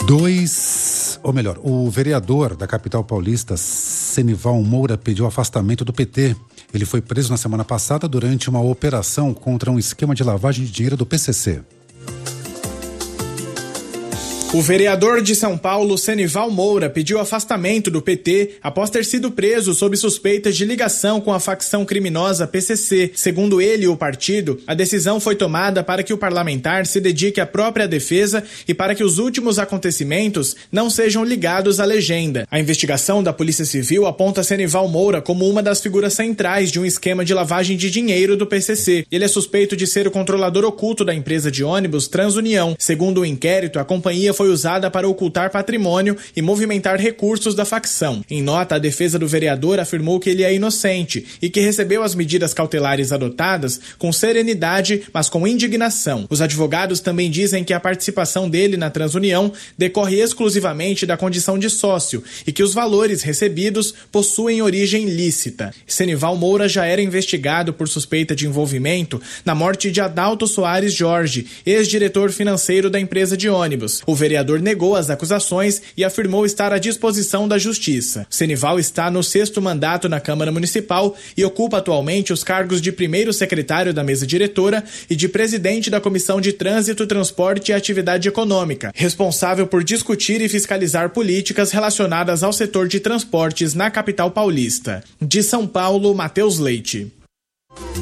O vereador da capital paulista, Senival Moura, pediu afastamento do PT. Ele foi preso na semana passada durante uma operação contra um esquema de lavagem de dinheiro do PCC. O vereador de São Paulo, Senival Moura, pediu afastamento do PT após ter sido preso sob suspeitas de ligação com a facção criminosa PCC. Segundo ele e o partido, a decisão foi tomada para que o parlamentar se dedique à própria defesa e para que os últimos acontecimentos não sejam ligados à legenda. A investigação da Polícia Civil aponta Senival Moura como uma das figuras centrais de um esquema de lavagem de dinheiro do PCC. Ele é suspeito de ser o controlador oculto da empresa de ônibus Transunião. Segundo o inquérito, a companhia foi usada para ocultar patrimônio e movimentar recursos da facção. Em nota, a defesa do vereador afirmou que ele é inocente e que recebeu as medidas cautelares adotadas com serenidade, mas com indignação. Os advogados também dizem que a participação dele na Transunião decorre exclusivamente da condição de sócio e que os valores recebidos possuem origem lícita. Senival Moura já era investigado por suspeita de envolvimento na morte de Adalto Soares Jorge, ex-diretor financeiro da empresa de ônibus. O vereador negou as acusações e afirmou estar à disposição da justiça. Senival está no 6º mandato na Câmara Municipal e ocupa atualmente os cargos de primeiro secretário da mesa diretora e de presidente da Comissão de Trânsito, Transporte e Atividade Econômica, responsável por discutir e fiscalizar políticas relacionadas ao setor de transportes na capital paulista. De São Paulo, Matheus Leite.